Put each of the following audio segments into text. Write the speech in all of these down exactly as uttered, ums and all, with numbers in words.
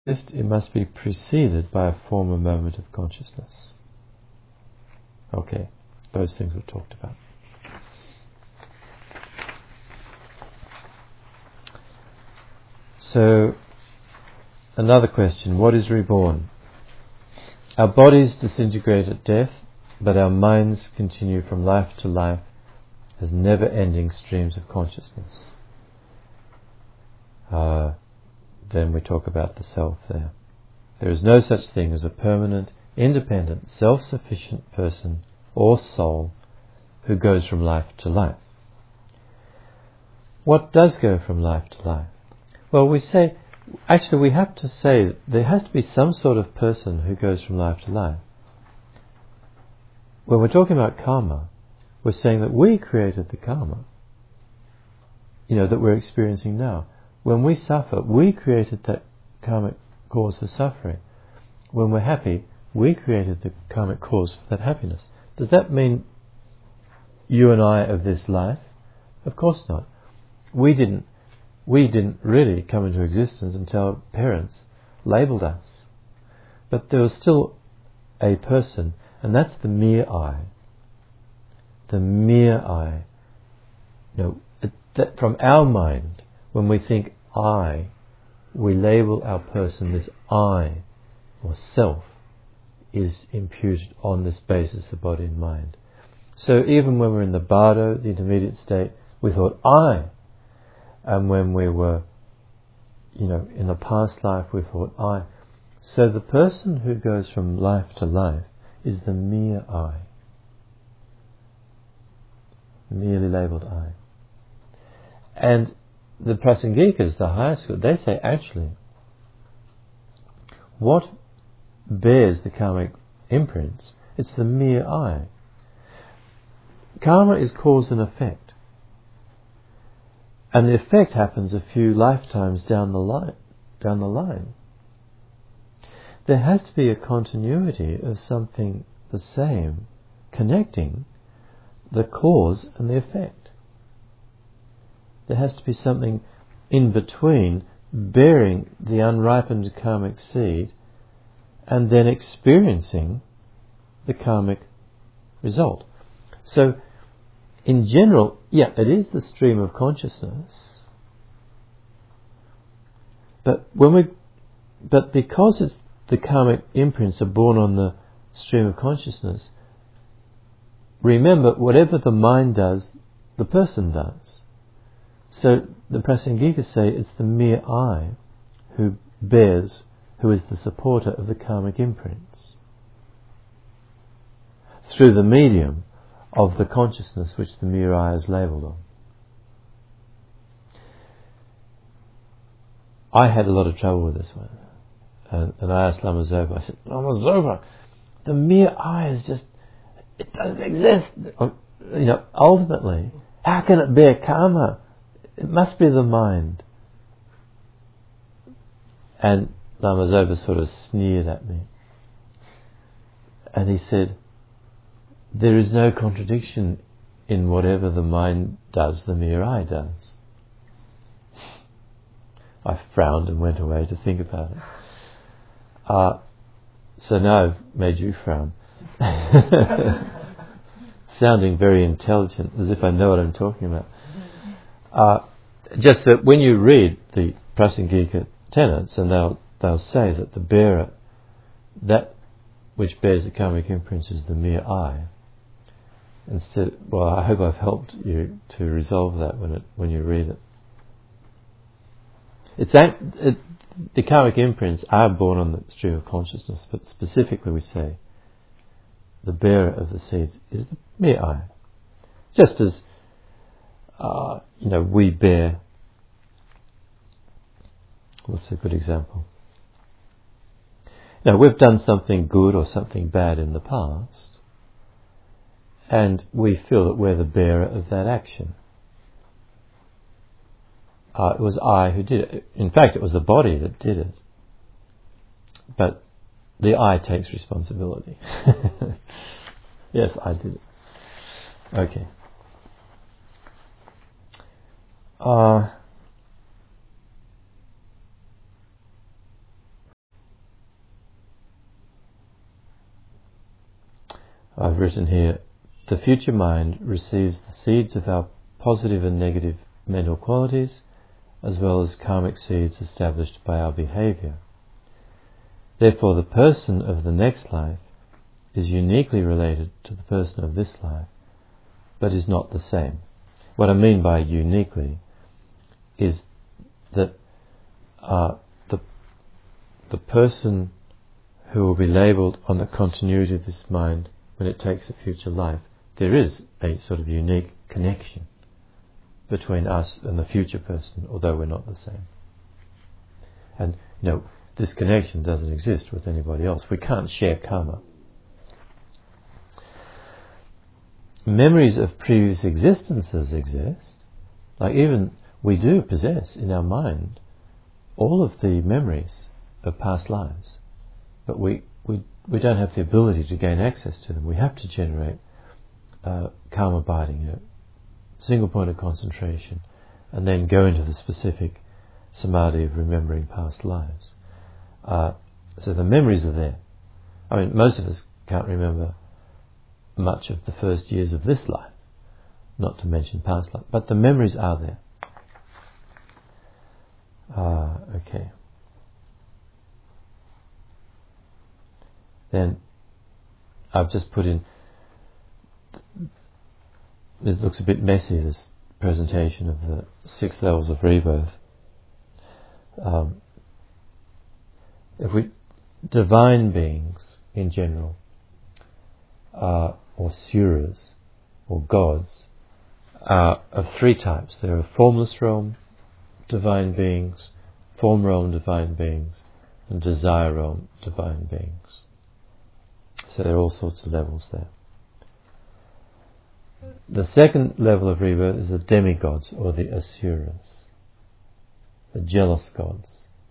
It must be preceded by a former moment of consciousness. Okay, those things were talked about. So, another question, what is reborn? Our bodies disintegrate at death, but our minds continue from life to life as never-ending streams of consciousness. Uh, then we talk about the self there. There is no such thing as a permanent, independent, self-sufficient person or soul who goes from life to life. What does go from life to life? Well, we say, actually we have to say that there has to be some sort of person who goes from life to life. When we're talking about karma, we're saying that we created the karma, you know, that we're experiencing now. When we suffer, we created that karmic cause for suffering. When we're happy, we created the karmic cause for that happiness. Does that mean you and I of this life? Of course not. We didn't we didn't really come into existence until our parents labelled us. But there was still a person, and that's the mere I. The mere I. You know, that from our mind, when we think I, we label our person, this I, or self, is imputed on this basis of body and mind. So even when we're in the bardo, the intermediate state, we thought I. And when we were, you know, in the past life, we thought I. So the person who goes from life to life is the mere I. Merely labelled I. And the Prasangikas, the higher school, they say actually, what bears the karmic imprints? It's the mere I. Karma is cause and effect. And the effect happens a few lifetimes down the line. Down the line. There has to be a continuity of something the same, connecting the cause and the effect. There has to be something in between, bearing the unripened karmic seed and then experiencing the karmic result. So, in general, yeah, it is the stream of consciousness. But when we, but because it's the karmic imprints are born on the stream of consciousness, remember, whatever the mind does, the person does. So the Prasangikas say it's the mere I who bears, who is the supporter of the karmic imprints, through the medium of the consciousness which the mere I is labelled on. I had a lot of trouble with this one. And, and I asked Lama Zopa, I said, Lama Zopa, the mere I is just, it doesn't exist. You know, ultimately, how can it bear karma? It must be the mind. And Lama Zopa sort of sneered at me. And he said, there is no contradiction in whatever the mind does, the mere I does. I frowned and went away to think about it. Uh, so now I've made you frown. Sounding very intelligent, as if I know what I'm talking about. Uh, just that when you read the Prasangika tenets, and they'll, they'll say that the bearer, that which bears the karmic imprints is the mere I. Instead, well, I hope I've helped you to resolve that when it when you read it. It's that, it, the karmic imprints are born on the stream of consciousness, but specifically we say the bearer of the seeds is the mere I. Just as uh, you know, we bear. What's a good example? Now, we've done something good or something bad in the past, and we feel that we're the bearer of that action. Uh, it was I who did it. In fact, it was the body that did it. But the I takes responsibility. Yes, I did it. Okay. Uh, I've written here, the future mind receives the seeds of our positive and negative mental qualities, as well as karmic seeds established by our behavior. Therefore, the person of the next life is uniquely related to the person of this life, but is not the same. What I mean by uniquely is that uh, the the person who will be labelled on the continuity of this mind when it takes a future life, there is a sort of unique connection between us and the future person, although we're not the same. And, you know, this connection doesn't exist with anybody else. We can't share karma. Memories of previous existences exist. Like even we do possess in our mind all of the memories of past lives, but we, we, we don't have the ability to gain access to them. We have to generate uh, karma binding, you know, single point of concentration, and then go into the specific samadhi of remembering past lives. Uh, so the memories are there. I mean, most of us can't remember much of the first years of this life, not to mention past life, but the memories are there. Uh, okay. Then I've just put in, it looks a bit messy, this presentation of the six levels of rebirth. Um, if we, divine beings in general, uh, or suras, or gods, are of three types. There are formless realm divine beings, form realm divine beings, and desire realm divine beings. So there are all sorts of levels there. The second level of rebirth is the demigods, or the asuras, the jealous gods.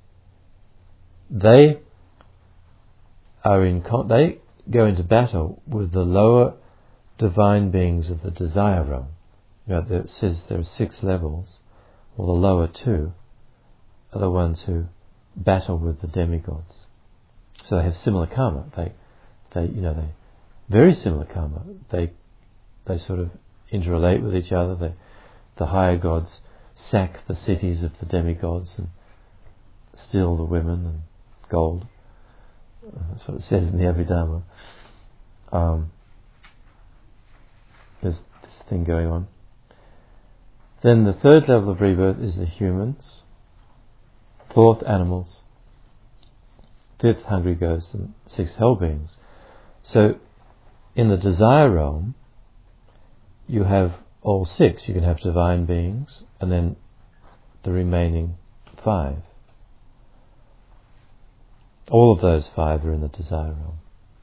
They are in con- they go into battle with the lower divine beings of the desire realm. You know, it says there are six levels, or the lower two are the ones who battle with the demigods. So they have similar karma. They, they, you know, they very similar karma. They, they sort of interrelate with each other. They, the higher gods sack the cities of the demigods and steal the women and gold. That's what it says in the Abhidharma. Um, there's this thing going on. Then the third level of rebirth is the humans, fourth animals, fifth hungry ghosts, and sixth hell beings. So in the desire realm, you have all six. You can have divine beings and then the remaining five. All of those five are in the desire realm.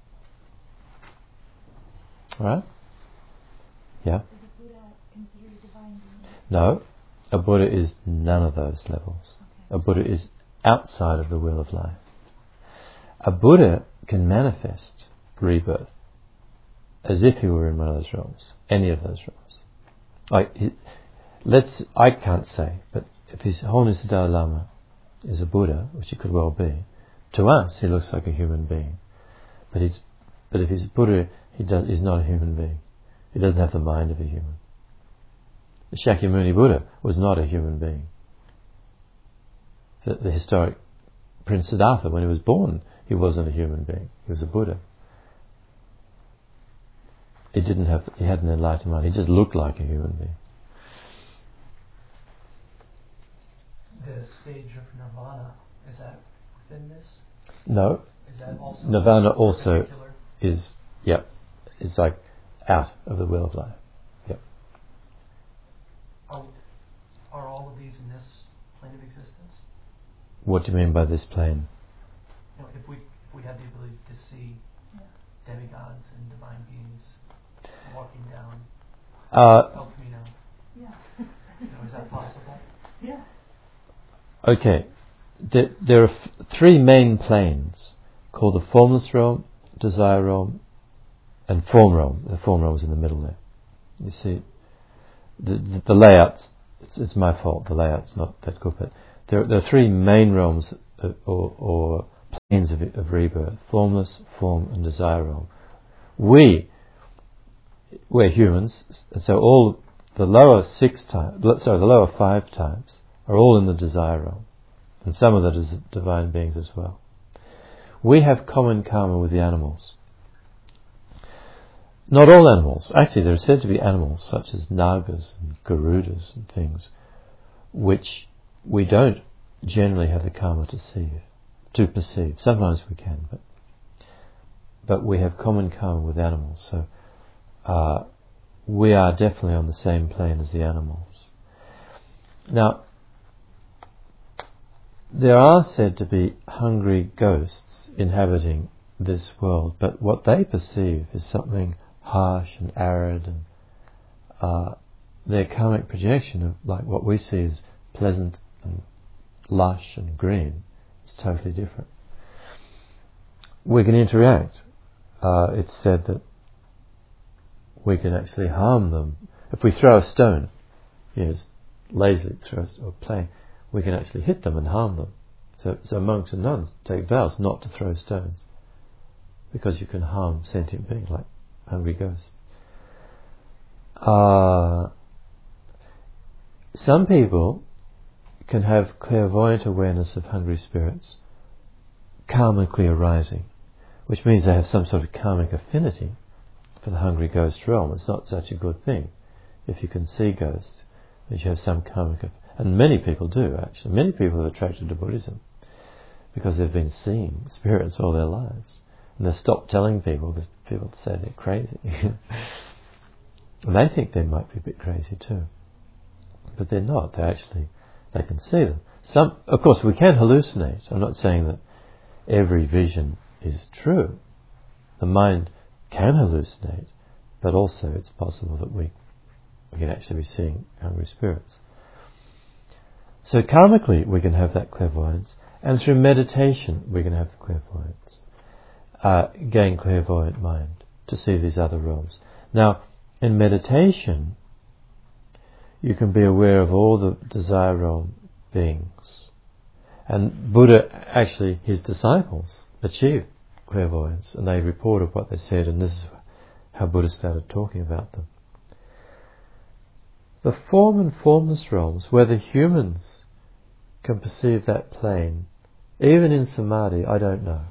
Alright? Yeah? Is a Buddha considered a divine being? No, a Buddha is none of those levels. Okay. A Buddha is outside of the wheel of life. A Buddha can manifest rebirth as if he were in one of those realms, any of those realms. Like, he, let's, I can't say, but if His Holiness the Dalai Lama is a Buddha, which he could well be, to us he looks like a human being. But he's, but if he's a Buddha, he does, he's not a human being. He doesn't have the mind of a human. The Shakyamuni Buddha was not a human being. The, the historic Prince Siddhartha, when he was born, he wasn't a human being. He was a Buddha. He didn't have, he had an enlightened mind. He just looked like a human being. The stage of nirvana, is that within this? No. Is that also Nirvana also particular? is, yep, it's like out of the wheel of life. Yep. Are, are all of these in this plane of existence? What do you mean by this plane? You know, if we if we had the ability to see Yeah. demigods and divine beings walking down Uh, El Camino, Yeah. you know, is that possible? Yeah. okay. There, there are f- three main planes called the formless realm, desire realm, and form realm. The form realm is in the middle there. You see, the the, the layouts. It's, it's my fault. The layout's not that good, but there, there are three main realms of, or, or planes of, of rebirth: formless, form, and desire realm. We we're humans, so all the lower six types, sorry, the lower five types are all in the desire realm, and some of that is divine beings as well. We have common karma with the animals. Not all animals. Actually, there are said to be animals such as nagas and garudas and things which we don't generally have the karma to see, to perceive. Sometimes we can, but but we have common karma with animals. So uh, we are definitely on the same plane as the animals. Now, there are said to be hungry ghosts inhabiting this world, but what they perceive is something harsh and arid, and uh, their karmic projection of like what we see as pleasant and lush and green is totally different. We can interact. Uh, it's said that we can actually harm them. If we throw a stone, yes, lazily throw a, or play, we can actually hit them and harm them. So, so monks and nuns take vows not to throw stones, because you can harm sentient beings like hungry ghosts. Uh, some people can have clairvoyant awareness of hungry spirits karmically arising, which means they have some sort of karmic affinity for the hungry ghost realm. It's not such a good thing if you can see ghosts, that you have some karmic affinity. And many people do, actually. Many people are attracted to Buddhism because they've been seeing spirits all their lives. And they stop telling people because people say they're crazy. And they think they might be a bit crazy too. But they're not. They actually, they can see them. Some, of course, we can hallucinate. I'm not saying that every vision is true. The mind can hallucinate, but also it's possible that we, we can actually be seeing hungry spirits. So karmically we can have that clairvoyance, and through meditation we can have the clairvoyance, uh, gain clairvoyant mind to see these other realms. Now, in meditation, you can be aware of all the desire realm beings. And Buddha, actually, his disciples achieved clairvoyance, and they reported what they said, and this is how Buddha started talking about them. The form and formless realms, whether humans can perceive that plane, even in samadhi, I don't know.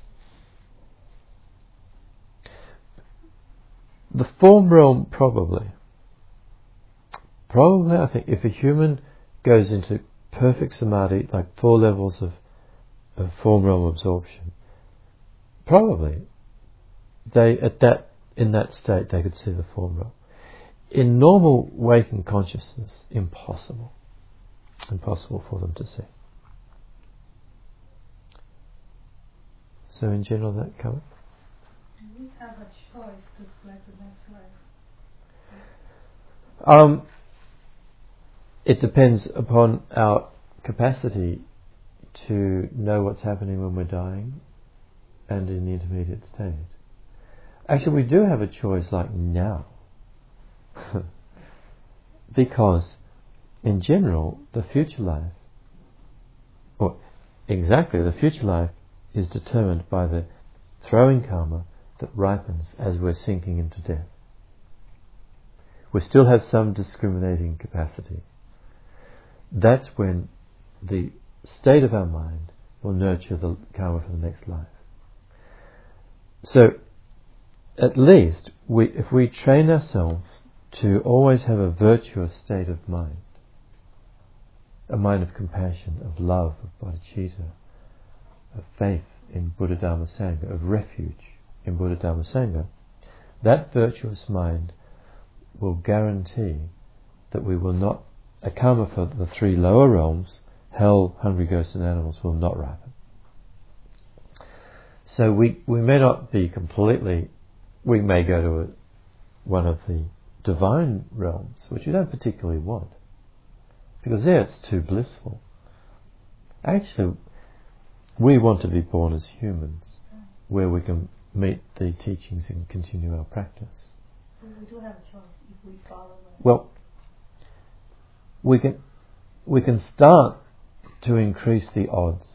The form realm, probably. Probably, I think, if a human goes into perfect samadhi, like four levels of, of form realm absorption, probably they at that in that state they could see the form realm. In normal waking consciousness, impossible. Impossible for them to see. So in general, that covers. Do we have a choice to select the next life? Um, it depends upon our capacity to know what's happening when we're dying and in the intermediate state. Actually, we do have a choice like now. Because in general, the future life, or exactly the future life, is determined by the throwing karma that ripens as we're sinking into death. We still have some discriminating capacity. That's when the state of our mind will nurture the karma for the next life. So, at least, we, if we train ourselves to always have a virtuous state of mind, a mind of compassion, of love, of bodhicitta, of faith in Buddha Dhamma Sangha, of refuge in Buddha Dhamma Sangha, that virtuous mind will guarantee that we will not, a karma for the three lower realms, hell, hungry ghosts and animals, will not ripen. So we, we may not be completely, we may go to a, one of the divine realms, which we don't particularly want, because there it's too blissful. Actually, we want to be born as humans, where we can meet the teachings and continue our practice. So we do have a choice if we follow it. Well, we can we can start to increase the odds.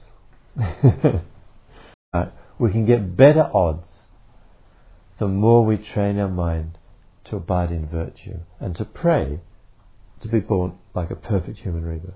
Right. We can get better odds the more we train our mind to abide in virtue and to pray to be born like a perfect human rebirth.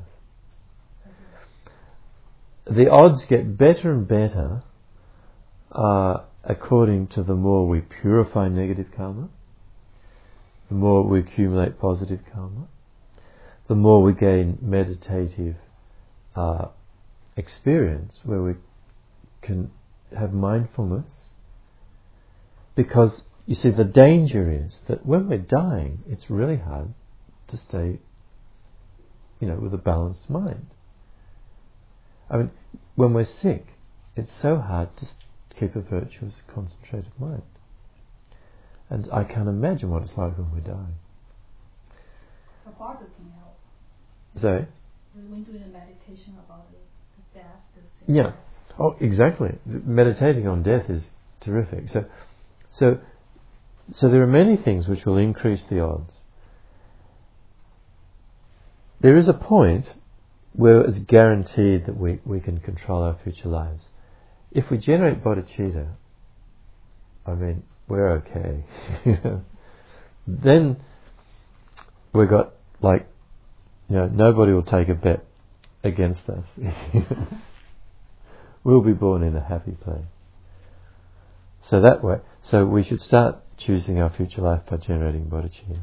The odds get better and better uh, according to the more we purify negative karma, the more we accumulate positive karma, the more we gain meditative uh, experience where we can have mindfulness. Because, you see, the danger is that when we're dying, it's really hard to stay, you know, with a balanced mind. I mean, when we're sick, it's so hard to keep a virtuous, concentrated mind. And I can't imagine what it's like when we're dying. The body can help. So? When doing a meditation about the, the death, the sickness. Yeah. Oh, exactly. Meditating on death is terrific. So, so, so there are many things which will increase the odds. There is a point where it's guaranteed that we, we can control our future lives. If we generate bodhicitta, I mean, we're okay. Then we've got, like, you know, nobody will take a bet against us. We'll be born in a happy place. So that way, so we should start choosing our future life by generating bodhicitta.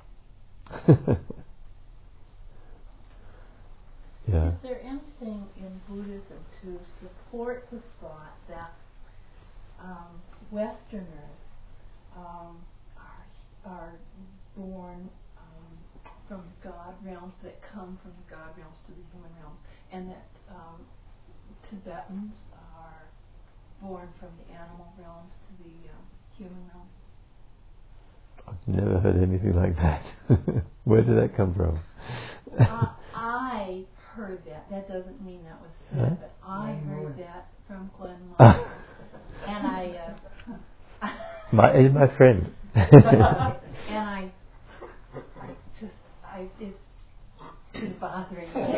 Yeah. Is there anything in Buddhism to support the thought that um, Westerners um, are, are born um, from God realms, that come from the God realms to the human realm, and that um, Tibetans are born from the animal realms to the um, human realms? I've never heard anything like that. Where did that come from? uh, I heard that. That doesn't mean that was said, Huh? but I heard that from Glenn Murray. And I... Uh, my, he's my friend. and I... I just... I, it's been bothering me.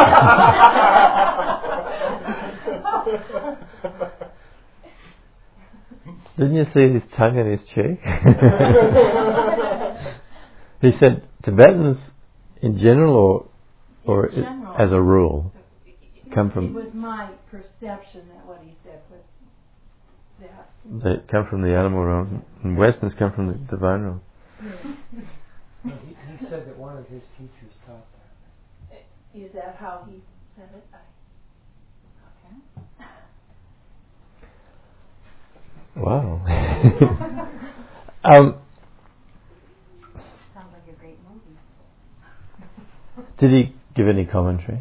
Didn't you see his tongue in his cheek? He said Tibetans in general, or or in general, it, as a rule, come from. It was my perception that what he said was that. They come from the animal realm, and Westerns come from the divine realm. Yeah. No, he, he said that one of his teachers taught that. Is that how he said it? I, okay. Wow. um, Sounds like a great movie. Did he give any commentary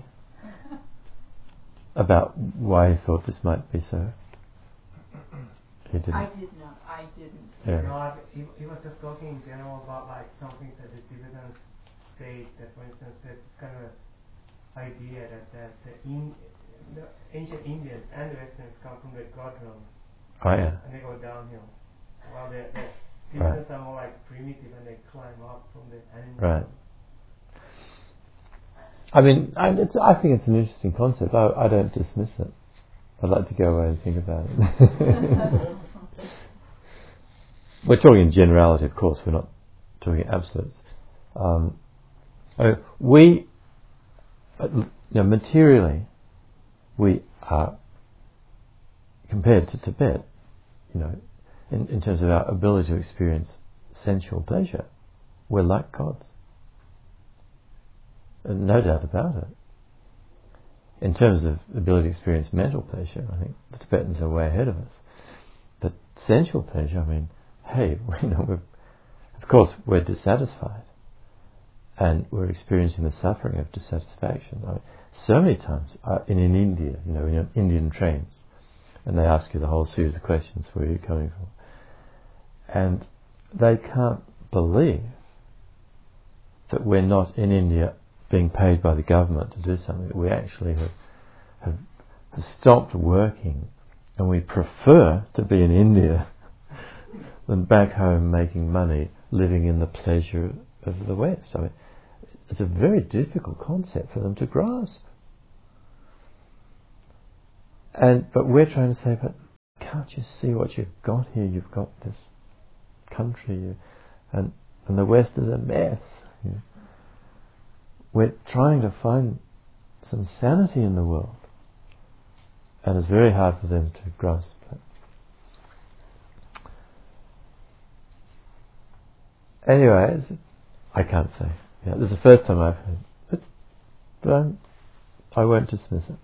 about why he thought this might be so? He didn't. I did not. I didn't. Yeah. No, I, he, he was just talking in general about like something that the Tibetans state, that for instance this kind of idea that, that the, in, the ancient Indians and the Westerners come from the God realms. Oh yeah. And they go downhill. While the, the Tibetans are more like primitive and they climb up from the animal. Right. I mean, I, it's, I think it's an interesting concept. I, I don't dismiss it. I'd like to go away and think about it. We're talking in generality, of course. We're not talking absolutes. Um, I mean, we, you know, materially, we are, compared to Tibet, you know, in, in terms of our ability to experience sensual pleasure, we're like gods. And no doubt about it. In terms of ability to experience mental pleasure, I think the Tibetans are way ahead of us. But sensual pleasure, I mean, hey, you know, we're, of course we're dissatisfied, and we're experiencing the suffering of dissatisfaction. I mean, so many times uh, in, in India, you know, in Indian trains, and they ask you the whole series of questions, where you're coming from, and they can't believe that we're not in India being paid by the government to do something, that we actually have, have, have stopped working, and we prefer to be in India than back home making money, living in the pleasure of the West. I mean, it's a very difficult concept for them to grasp. And but we're trying to say, but can't you see what you've got here? You've got this country, and and the West is a mess. You know. We're trying to find some sanity in the world, and it's very hard for them to grasp that. Anyway, I can't say. Yeah, this is the first time I've heard, but, but I'm, I won't dismiss it.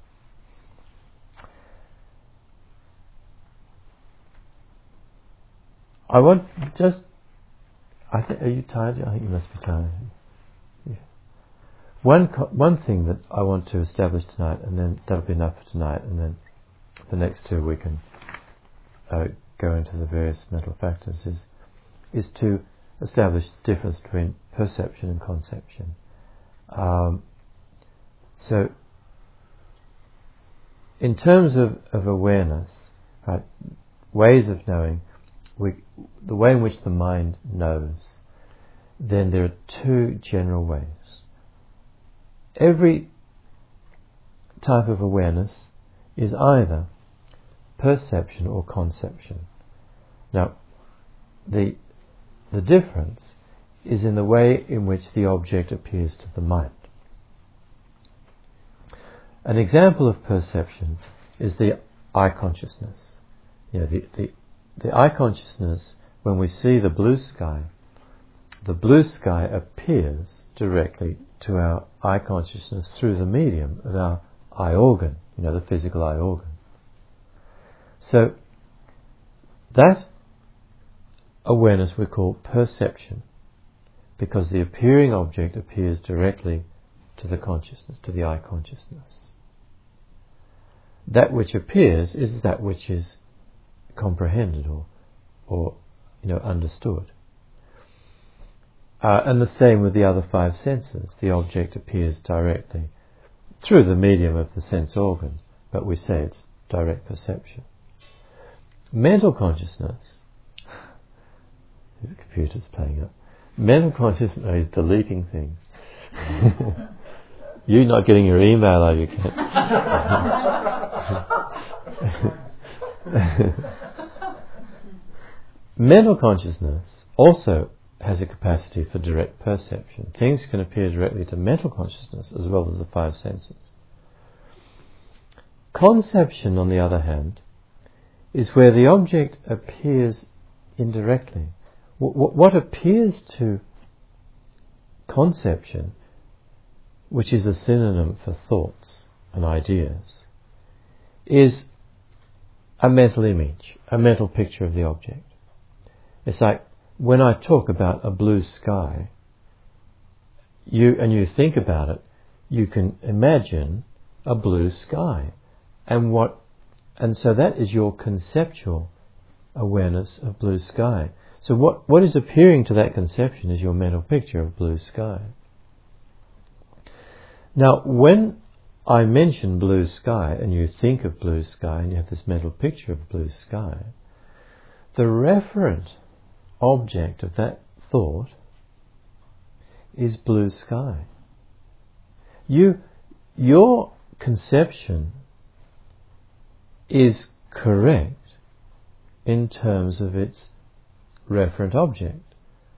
I want just. I think. Are you tired? I think you must be tired. Yeah. One co- one thing that I want to establish tonight, and then that'll be enough for tonight, and then the next two we can uh, go into the various mental factors. Is is to establish the difference between perception and conception. Um, so, in terms of, of awareness, right, ways of knowing. We, the way in which the mind knows, then there are two general ways. Every type of awareness is either perception or conception. Now, the the difference is in the way in which the object appears to the mind. An example of perception is the eye consciousness. You know, the, the The eye consciousness, when we see the blue sky, the blue sky appears directly to our eye consciousness through the medium of our eye organ, you know, the physical eye organ. So, that awareness we call perception, because the appearing object appears directly to the consciousness, to the eye consciousness. That which appears is that which is comprehended or, or you know, understood. Uh, and the same with the other five senses. The object appears directly through the medium of the sense organ, but we say it's direct perception. Mental consciousness, the computer's playing up. Mental consciousness is deleting things. You're not getting your email, are you, Kent? Mental consciousness also has a capacity for direct perception. Things can appear directly to mental consciousness as well as the five senses. Conception, on the other hand, is where the object appears indirectly. W- what appears to conception, which is a synonym for thoughts and ideas, is a mental image, a mental picture of the object. It's like when I talk about a blue sky, you and you think about it, you can imagine a blue sky, and what, and so that is your conceptual awareness of blue sky. So what what is appearing to that conception is your mental picture of blue sky. Now, when I mention blue sky and you think of blue sky and you have this mental picture of blue sky, the referent object of that thought is blue sky. You, your conception is correct in terms of its referent object,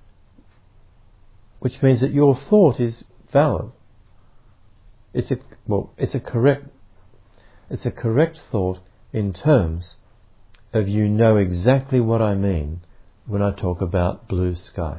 which means that your thought is valid. It's a well, it's a correct, it's a correct thought in terms of you know exactly what I mean when I talk about blue sky.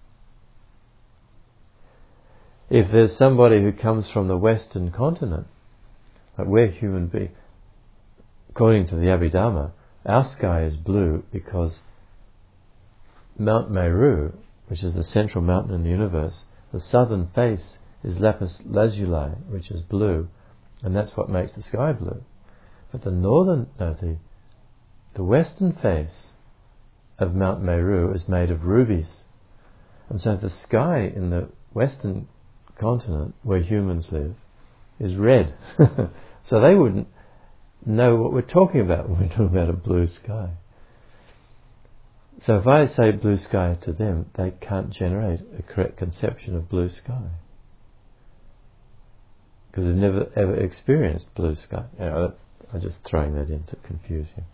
If there's somebody who comes from the Western continent, like we're human beings, according to the Abhidhamma, our sky is blue because Mount Meru, which is the central mountain in the universe, the southern face is lapis lazuli, which is blue, and that's what makes the sky blue. But the northern, no, the the western face of Mount Meru is made of rubies, and so the sky in the western continent where humans live is red. So they wouldn't know what we're talking about when we're talking about a blue sky. So if I say blue sky to them, they can't generate a correct conception of blue sky, because they've never ever experienced blue sky. You know, I'm just throwing that in to confuse you.